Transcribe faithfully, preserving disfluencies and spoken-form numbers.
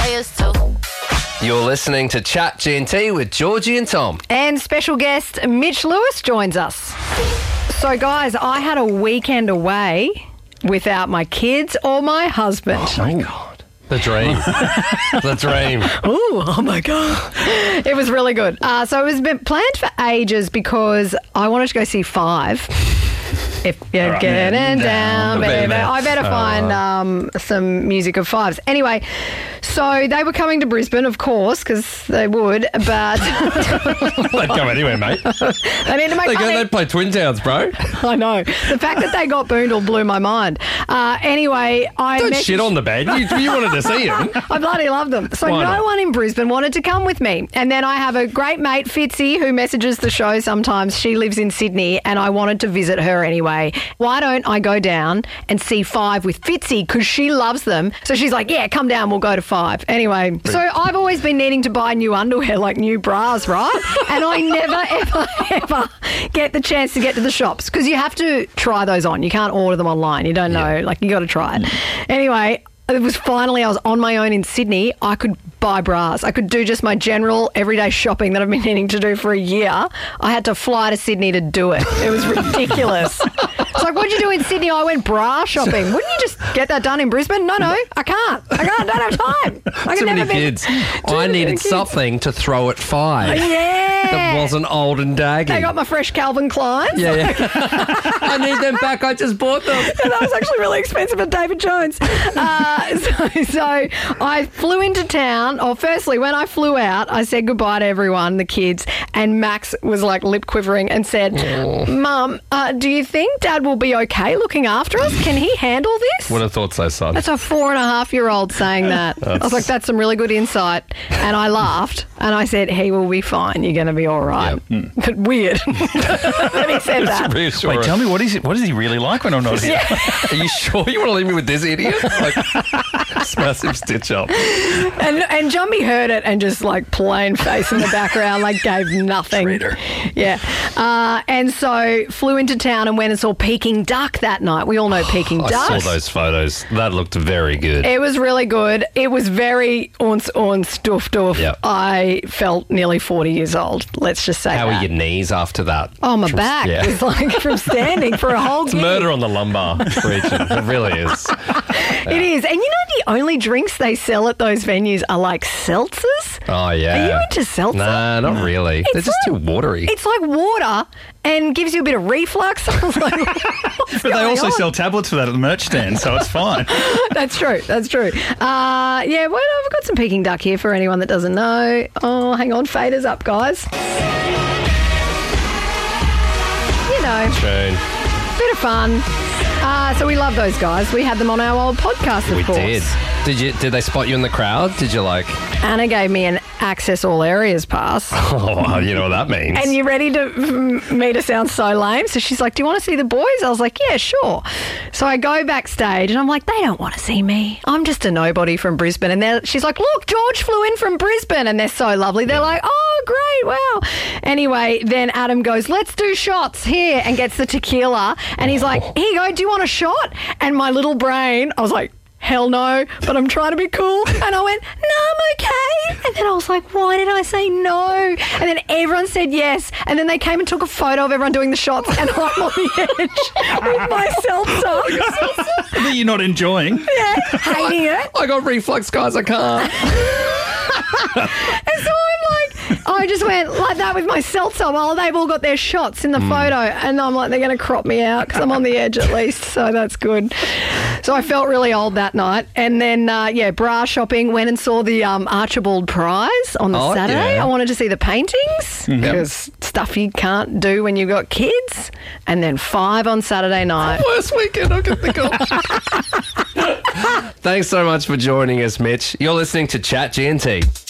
I used to. You're listening to Chat G and T with Georgie and Tom. And special guest Mitch Lewis joins us. So, guys, I had a weekend away without my kids or my husband. Oh, my God. The dream. The dream. Ooh, oh, my God. It was really good. Uh, so it was been planned for ages because I wanted to go see Five. If you're right, getting man, down, down, baby. baby. I better Oh, find right. um, some music of Fives. Anyway, so they were coming to Brisbane, of course, because they would, but They'd go anywhere, mate. they need to make They, go, money. they play Twin Towns, bro. I know. The fact that they got Boondall blew my mind. Uh, anyway, I Don't messaged- shit on the band. You, you wanted to see him. I bloody love them. So Why no not? one in Brisbane wanted to come with me. And then I have a great mate, Fitzy, who messages the show sometimes. She lives in Sydney and I wanted to visit her anyway. Why don't I go down and see Five with Fitzy because she loves them. So she's like, yeah, come down, we'll go to Five. Anyway, so I've always been needing to buy new underwear, like new bras, right? And I never, ever, ever get the chance to get to the shops because you have to try those on. You can't order them online. You don't know. Like, you got to try it. Anyway, it was finally, I was on my own in Sydney. I could buy bras. I could do just my general everyday shopping that I've been needing to do for a year. I had to fly to Sydney to do it. It was ridiculous. It's like, what'd you do in Sydney? I went bra shopping. Wouldn't you just get that done in Brisbane? No, no, I can't. I can't. I don't have time. I Too can many never be- kids. Too I many needed kids. something to throw at Five. Yeah. That wasn't old and daggy. I got my fresh Calvin Kleins. Yeah, yeah. I need them back. I just bought them. And that was actually really expensive at David Jones. Uh, so, so I flew into town. Or firstly, when I flew out, I said goodbye to everyone, the kids, and Max was like lip quivering and said, Mum, uh, do you think Dad will be okay looking after us? Can he handle this? Would have thought so, son. That's a four and a half year old saying that. I was like, that's some really good insight. And I laughed and I said, he will be fine. You're going to be all right. But weird. When he said that. Reassuring. Wait, tell me, what is it? What is he really like when I'm not here? Are you sure you want to leave me with this idiot? Like, this massive stitch up. And and Jumbie heard it and just like plain face in the background, like gave nothing. Traitor. Yeah. Uh, and so flew into town and went and saw Peking Duck that night. We all know Peking I Duck. saw those photos. That looked very good. It was really good. It was very ons ons doof doof. Yep. I felt nearly forty years old. Let's just say How that. are your knees after that? Oh, my back yeah. was like from standing for a whole It's gig. murder on the lumbar region. It really is. It is. And you know the only drinks they sell at those venues are like seltzers? Oh, yeah. Are you into seltzer? Nah, not really. They're It's just like- too watery. It's like water and gives you a bit of reflux. I was like, what's But they going also on? sell tablets for that at the merch stand, so it's fine. That's true. That's true. Uh, yeah, well, I've got some Peking Duck here for anyone that doesn't know. Oh, hang on. Fader's up, guys. You know, Tune. bit of fun. Uh, so we love those guys. We had them on our old podcast, of We course. did. Did you? Did they spot you in the crowd? Did you like? Anna gave me an access all areas pass. Oh, you know what that means. And you ready to mm, me to sound so lame? So she's like, do you want to see the boys? I was like, yeah, sure. So I go backstage and I'm like, they don't want to see me. I'm just a nobody from Brisbane. And they're, she's like, look, George flew in from Brisbane. And they're so lovely. They're like, oh, great, wow. Anyway, then Adam goes, let's do shots here, and gets the tequila. And he's like, here you go, do you want a shot? And my little brain, I was like, hell no, but I'm trying to be cool. And I went, no, I'm okay. And then I was like, why did I say no? And then everyone said yes. And then they came and took a photo of everyone doing the shots, and I'm on the edge with my seltzer. That you're not enjoying. Yeah, hating it. I got reflux, guys. I can't. And so I'm like, I just went like that with my seltzer while they've all got their shots in the photo. And I'm like, they're going to crop me out because I'm on the edge at least. So that's good. So I felt really old that night. And then, uh, yeah, bra shopping, went and saw the um, Archibald Prize on the Oh, Saturday. yeah. I wanted to see the paintings because stuff you can't do when you've got kids. And then Five on Saturday night. Worst weekend I could think of. Thanks so much for joining us, Mitch. You're listening to Chat G and T.